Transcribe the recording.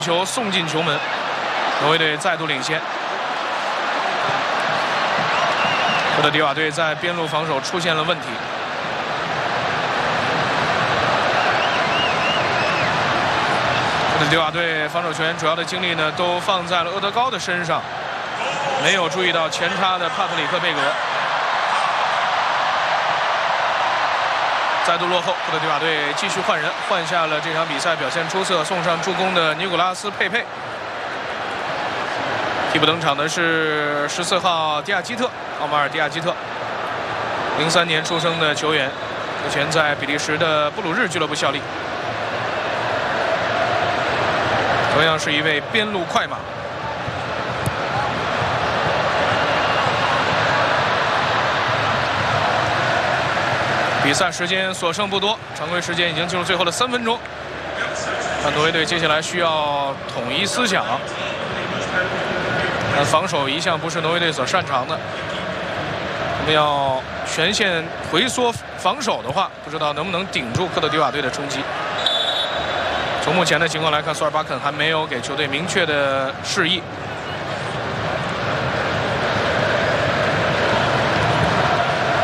球送进球门，挪威队再度领先。科特迪瓦队在边路防守出现了问题。科特迪瓦队防守球员主要的精力呢都放在了厄德高的身上，没有注意到前插的帕特里克贝格。再度落后，科特迪瓦队继续换人，换下了这场比赛表现出色、送上助攻的尼古拉斯·佩佩。替补登场的是14号迪亚基特，奥马尔·迪亚基特，03年出生的球员，目前在比利时的布鲁日俱乐部效力。同样是一位边路快马。比赛时间所剩不多，常规时间已经进入最后的3分钟。那挪威队接下来需要统一思想。防守一向不是挪威队所擅长的，我们要全线回缩防守的话，不知道能不能顶住科特迪瓦队的冲击。从目前的情况来看，索尔巴肯还没有给球队明确的示意，